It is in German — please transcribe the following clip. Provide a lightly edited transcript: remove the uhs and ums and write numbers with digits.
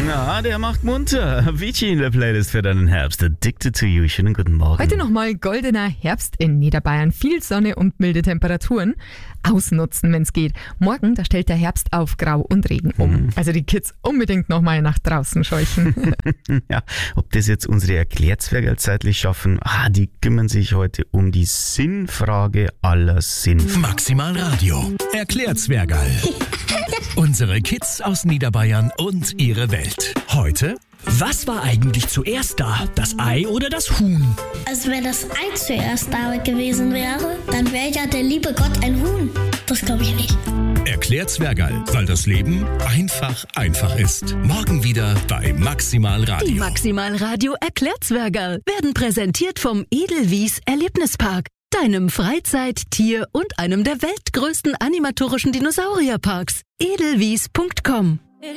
Na, der macht munter. Vici in der Playlist für deinen Herbst. Addicted to You. Schönen guten Morgen. Heute nochmal goldener Herbst in Niederbayern. Viel Sonne und milde Temperaturen. Ausnutzen, wenn es geht. Morgen, da stellt der Herbst auf Grau und Regen um. Also die Kids unbedingt nochmal nach draußen scheuchen. Ja, ob das jetzt unsere Erklärzwerger zeitlich schaffen, die kümmern sich heute um die Sinnfrage aller Sinn. Maximal Radio. Erklärzwergerl. Unsere Kids aus Niederbayern und ihre Welt. Heute: Was war eigentlich zuerst da? Das Ei oder das Huhn? Also wenn das Ei zuerst da gewesen wäre, dann wäre ja der liebe Gott ein Huhn. Das glaube ich nicht. Erklärzwergerl, weil das Leben einfach ist. Morgen wieder bei Maximal Radio. Die Maximal Radio Erklärzwergerl werden präsentiert vom Edelwies Erlebnispark, deinem Freizeit-, Tier- und einem der weltgrößten animatorischen Dinosaurierparks. edelwies.com